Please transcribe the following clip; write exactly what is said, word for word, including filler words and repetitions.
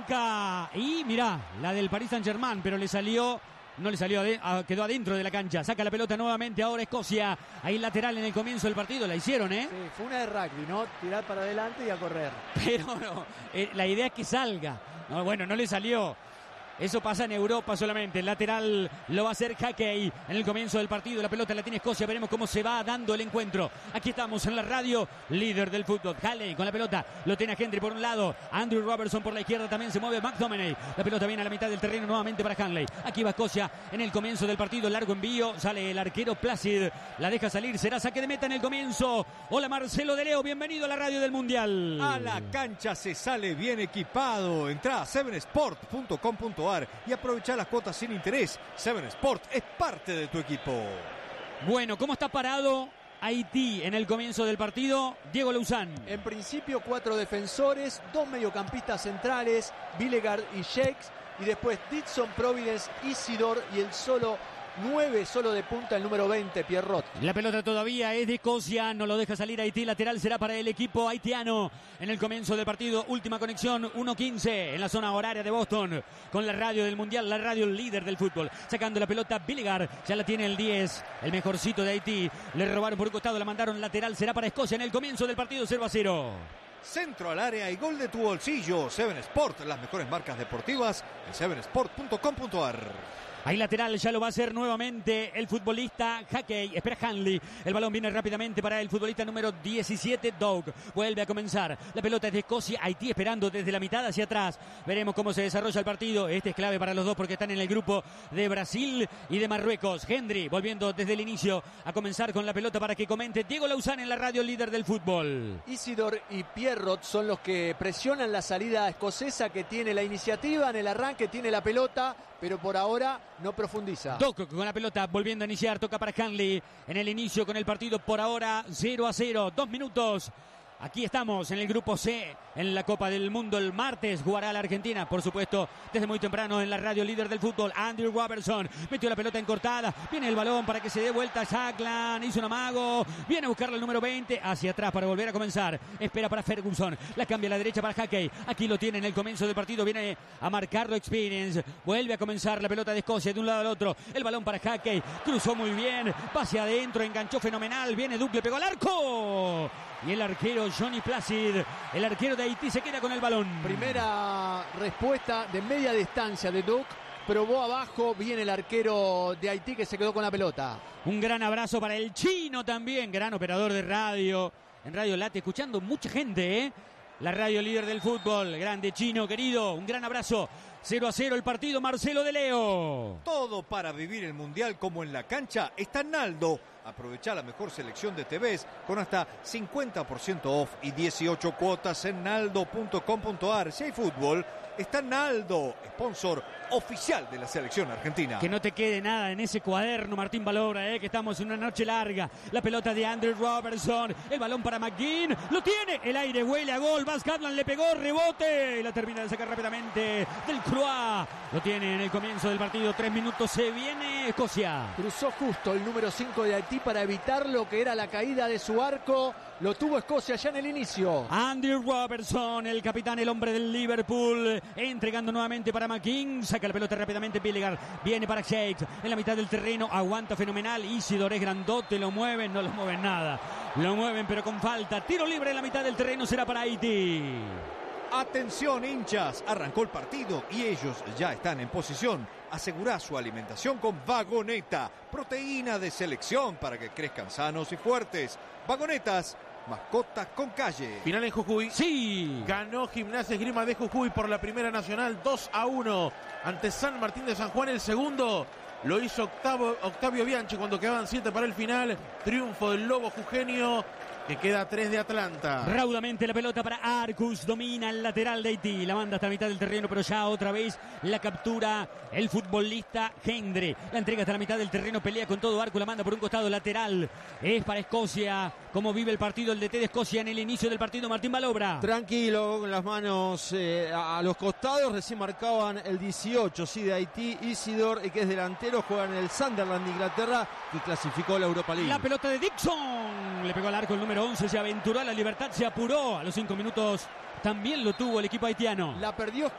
marca. Y mirá, la del Paris Saint-Germain, pero le salió... No le salió, quedó adentro de la cancha. Saca la pelota nuevamente ahora Escocia. Ahí lateral en el comienzo del partido. La hicieron, ¿eh? Sí, fue una de rugby, ¿no? Tirar para adelante y a correr. Pero no, eh, la idea es que salga. No, bueno, no le salió. Eso pasa en Europa solamente. El lateral lo va a hacer Hackey en el comienzo del partido. La pelota la tiene Escocia. Veremos cómo se va dando el encuentro. Aquí estamos en la radio, líder del fútbol. Halley con la pelota. Lo tiene a Hendry por un lado. Andrew Robertson por la izquierda. También se mueve McTominay. La pelota viene a la mitad del terreno nuevamente para Hanley. Aquí va Escocia en el comienzo del partido. Largo envío. Sale el arquero Placid. La deja salir. Será saque de meta en el comienzo. Hola Marcelo de Leo. Bienvenido a la radio del Mundial. A la cancha se sale bien equipado. Entrá a seven sport punto com punto a r y aprovecha las cuotas sin interés. seven Sport es parte de tu equipo. Bueno, ¿cómo está parado Haití en el comienzo del partido? Diego Luzán. En principio cuatro defensores, dos mediocampistas centrales, Villegard y Shakes, y después Dixon, Providence, Isidor y el solo nueve, solo de punta, el número veinte, Pierrot. La pelota todavía es de Escocia, no lo deja salir Haití, lateral será para el equipo haitiano en el comienzo del partido. Última conexión, uno quince en la zona horaria de Boston con la radio del Mundial, la radio líder del fútbol. Sacando la pelota Villegard, ya la tiene el diez, el mejorcito de Haití. Le robaron por un costado, la mandaron lateral, será para Escocia en el comienzo del partido, cero a cero. Centro al área y gol de tu bolsillo. seven Sport, las mejores marcas deportivas en seven sport punto com punto a r. Ahí lateral ya lo va a hacer nuevamente el futbolista Hackey. Espera Hanley. El balón viene rápidamente para el futbolista número diecisiete, Doug. Vuelve a comenzar. La pelota es de Escocia. Haití esperando desde la mitad hacia atrás. Veremos cómo se desarrolla el partido. Este es clave para los dos porque están en el grupo de Brasil y de Marruecos. Hendry volviendo desde el inicio a comenzar con la pelota para que comente Diego Luzán en la radio líder del fútbol. Isidor y Pierrot son los que presionan la salida escocesa, que tiene la iniciativa en el arranque, tiene la pelota, pero por ahora no profundiza. Doc con la pelota volviendo a iniciar, toca para Hanley en el inicio con el partido por ahora cero a cero, dos minutos. Aquí estamos en el grupo C, en la Copa del Mundo. El martes jugará la Argentina, por supuesto, desde muy temprano en la radio líder del fútbol. Andrew Robertson metió la pelota en cortada. Viene el balón para que se dé vuelta. Jackland hizo un amago. Viene a buscarle el número veinte. Hacia atrás para volver a comenzar. Espera para Ferguson. La cambia a la derecha para Hackey. Aquí lo tiene en el comienzo del partido. Viene a marcarlo Experience. Vuelve a comenzar la pelota de Escocia de un lado al otro. El balón para Hackey. Cruzó muy bien. Va hacia adentro. Enganchó fenomenal. Viene Duque. Pegó al arco. Y el arquero Johnny Placid, el arquero de Haití, se queda con el balón. Primera respuesta de media distancia de Duke. Probó abajo, viene el arquero de Haití que se quedó con la pelota. Un gran abrazo para el chino también, gran operador de radio. En Radio Late, escuchando mucha gente, ¿eh? La radio líder del fútbol, grande chino querido, un gran abrazo. cero a cero el partido, Marcelo de Leo. Todo para vivir el Mundial como en la cancha está Naldo. Aprovecha la mejor selección de T Vs con hasta cincuenta por ciento off y dieciocho cuotas en naldo punto com punto a r. Si hay fútbol, está Naldo, sponsor oficial de la selección argentina. Que no te quede nada en ese cuaderno, Martín Balobra, eh, que estamos en una noche larga. La pelota de Andrew Robertson, el balón para McGinn, lo tiene, el aire huele a gol, Bas Gatland le pegó, rebote, y la termina de sacar rápidamente del Croix. Lo tiene en el comienzo del partido, tres minutos, se viene Escocia. Cruzó justo el número cinco de Haití para evitar lo que era la caída de su arco. Lo tuvo Escocia ya en el inicio. Andrew Robertson, el capitán, el hombre del Liverpool, entregando nuevamente para McKean. Saca la pelota rápidamente Villegard. Viene para Shakes en la mitad del terreno. Aguanta fenomenal. Isidor es grandote. Lo mueven. No lo mueven nada. Lo mueven pero con falta. Tiro libre en la mitad del terreno. Será para Haití. Atención hinchas, arrancó el partido y ellos ya están en posición. Asegurá su alimentación con Vagoneta, proteína de selección para que crezcan sanos y fuertes. Vagonetas, mascotas con calle. Final en Jujuy. Sí. Ganó Gimnasia Esgrima de Jujuy por la Primera Nacional dos a uno ante San Martín de San Juan. El segundo lo hizo Octavio, Octavio Bianchi cuando quedaban siete para el final. Triunfo del Lobo Jujeño, que queda tres de Atlanta. Raudamente la pelota para Arcus, domina el lateral de Haití, la manda hasta la mitad del terreno, pero ya otra vez la captura el futbolista Hendry. La entrega hasta la mitad del terreno, pelea con todo Arcus, la manda por un costado lateral. Es para Escocia. ¿Cómo vive el partido el D T de Escocia en el inicio del partido, Martín Balobra? Tranquilo, con las manos eh, a los costados. Recién marcaban el dieciocho, sí, de Haití, Isidor, que es delantero, juega en el Sunderland de Inglaterra, que clasificó la Europa League. La pelota de Dixon, le pegó al arco el número once, se aventuró a la libertad, se apuró a los cinco minutos. También lo tuvo el equipo haitiano. La perdió